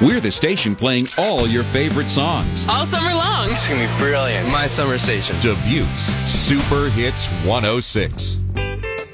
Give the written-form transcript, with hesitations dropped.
We're the station playing all your favorite songs. All summer long. It's going to be brilliant. My summer station. Dubuque's Super Hits 106.